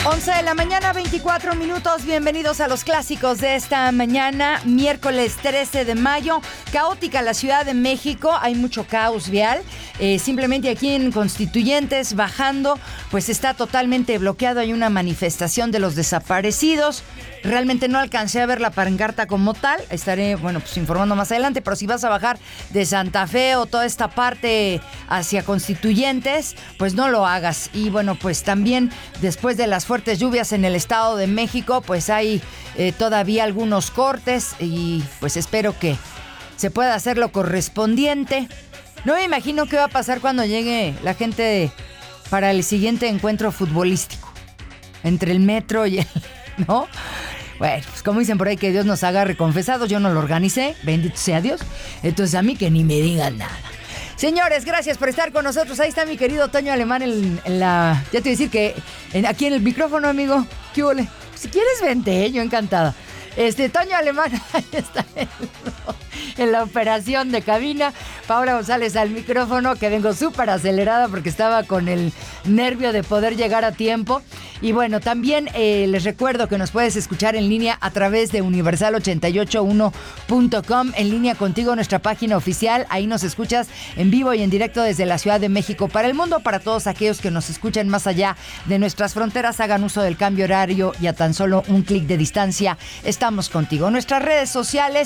11 de la mañana, 24 minutos. Bienvenidos a los clásicos de esta mañana, miércoles 13 de mayo. Caótica la Ciudad de México, hay mucho caos vial. Simplemente aquí en Constituyentes, bajando, pues está totalmente bloqueado. Hay una manifestación de los desaparecidos. Realmente no alcancé a ver la pancarta como tal. Estaré, pues informando más adelante. Pero si vas a bajar de Santa Fe o toda esta parte hacia Constituyentes, pues no lo hagas. Y pues también después de las fuertes lluvias en el Estado de México, pues hay todavía algunos cortes y pues espero que se pueda hacer lo correspondiente. No me imagino qué va a pasar cuando llegue la gente para el siguiente encuentro futbolístico entre el metro y el... ¿no? Bueno, pues como dicen por ahí, que Dios nos haga reconfesados. Yo no lo organicé, bendito sea Dios. Entonces a mí que ni me digan nada. Señores, gracias por estar con nosotros. Ahí está mi querido Toño Alemán en la... Ya te voy a decir que aquí en el micrófono, amigo. ¿Qué huele? Si quieres, vente, yo encantada. Toño Alemán, ahí está en la operación de cabina. Paola González al micrófono, que vengo súper acelerada porque estaba con el nervio de poder llegar a tiempo. Y también les recuerdo que nos puedes escuchar en línea a través de universal881.com, en línea contigo, nuestra página oficial. Ahí nos escuchas en vivo y en directo desde la Ciudad de México para el mundo. Para todos aquellos que nos escuchan más allá de nuestras fronteras, hagan uso del cambio horario y a tan solo un clic de distancia estamos contigo. Nuestras redes sociales,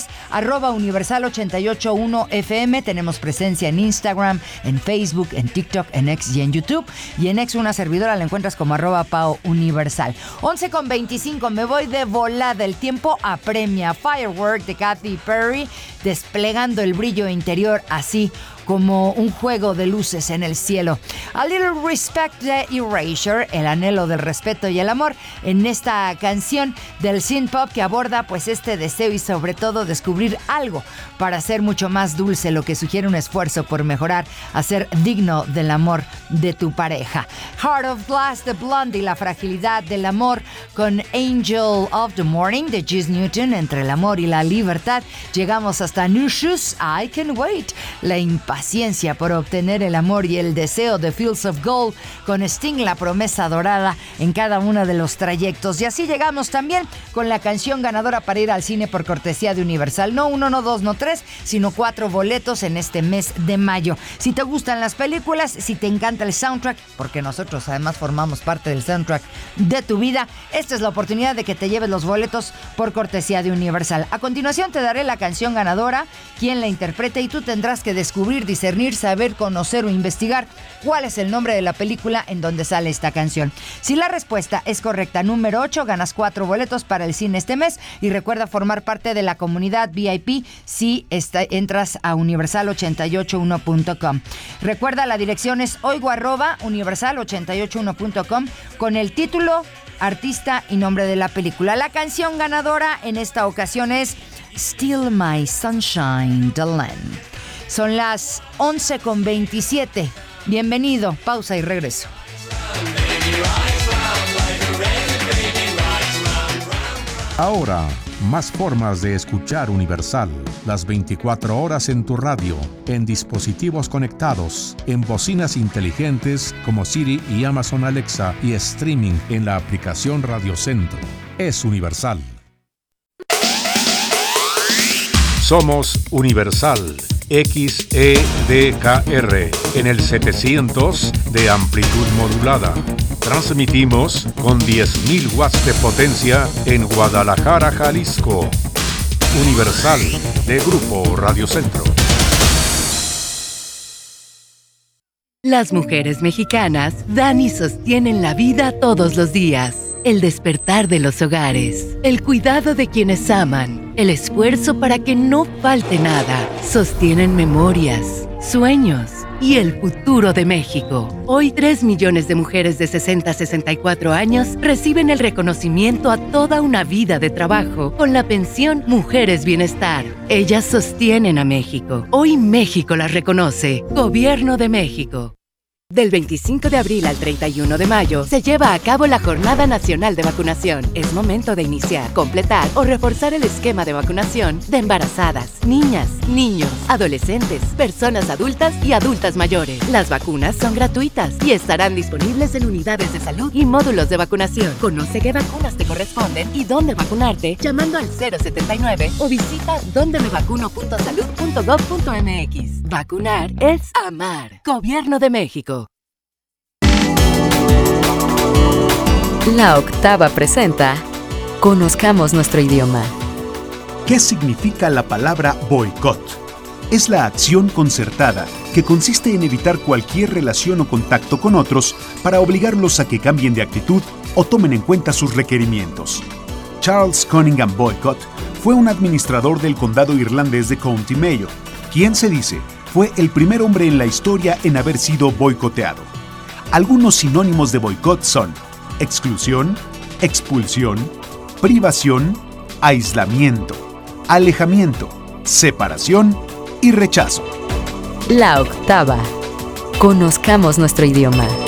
@universal881fm. Tenemos presencia en Instagram, en Facebook, en TikTok, en X y en YouTube. Y en X una servidora la encuentras como @PaoUniversal. 11:25, me voy de volada. El tiempo apremia. Firework de Katy Perry, desplegando el brillo interior así como un juego de luces en el cielo. A Little Respect de Erasure, el anhelo del respeto y el amor, en esta canción del synth pop que aborda pues este deseo y sobre todo descubrir algo para hacer mucho más dulce, lo que sugiere un esfuerzo por mejorar, hacer digno del amor de tu pareja. Heart of Glass de Blondie, la fragilidad del amor, con Angel of the Morning de Gis Newton. Entre el amor y la libertad llegamos hasta New Shoes, I Can Wait, la impaciencia por obtener el amor y el deseo de Fields of Gold, con Sting, la promesa dorada en cada uno de los trayectos. Y así llegamos también con la canción ganadora para ir al cine por cortesía de Universal. No uno, no dos, no tres, sino 4 boletos en este mes de mayo. Si te gustan las películas, si te encanta el soundtrack, porque nosotros además formamos parte del soundtrack de tu vida, esta es la oportunidad de que te lleves los boletos por cortesía de Universal. A continuación te daré la canción ganadora, quién la interpreta, y tú tendrás que descubrir, discernir, saber, conocer o investigar cuál es el nombre de la película en donde sale esta canción. Si la respuesta es correcta, número 8, ganas 4 boletos para el cine este mes. Y recuerda formar parte de la comunidad VIP si entras a universal881.com. Recuerda, la dirección es oigo@universal881.com con el título, artista y nombre de la película. La canción ganadora en esta ocasión es Still My Sunshine, The Land. Son las 11:27. Bienvenido, pausa y regreso. Ahora, más formas de escuchar Universal. Las 24 horas en tu radio, en dispositivos conectados, en bocinas inteligentes como Siri y Amazon Alexa, y streaming en la aplicación Radio Centro. Es Universal. Somos Universal XEDKR en el 700 de amplitud modulada. Transmitimos con 10.000 watts de potencia en Guadalajara, Jalisco. Universal, de Grupo Radio Centro. Las mujeres mexicanas dan y sostienen la vida todos los días. El despertar de los hogares, el cuidado de quienes aman, el esfuerzo para que no falte nada, sostienen memorias, sueños y el futuro de México. Hoy 3 millones de mujeres de 60 a 64 años reciben el reconocimiento a toda una vida de trabajo con la pensión Mujeres Bienestar. Ellas sostienen a México. Hoy México las reconoce. Gobierno de México. Del 25 de abril al 31 de mayo se lleva a cabo la Jornada Nacional de Vacunación. Es momento de iniciar, completar o reforzar el esquema de vacunación de embarazadas, niñas, niños, adolescentes, personas adultas y adultas mayores. Las vacunas son gratuitas y estarán disponibles en unidades de salud y módulos de vacunación. Conoce qué vacunas te corresponden y dónde vacunarte llamando al 079 o visita dondemevacuno.salud.gov.mx. Vacunar es amar. Gobierno de México. La Octava presenta Conozcamos nuestro idioma. ¿Qué significa la palabra boicot? Es la acción concertada que consiste en evitar cualquier relación o contacto con otros para obligarlos a que cambien de actitud o tomen en cuenta sus requerimientos. Charles Cunningham Boycott fue un administrador del condado irlandés de County Mayo, quien se dice fue el primer hombre en la historia en haber sido boicoteado. Algunos sinónimos de boicot son exclusión, expulsión, privación, aislamiento, alejamiento, separación y rechazo. La Octava. Conozcamos nuestro idioma.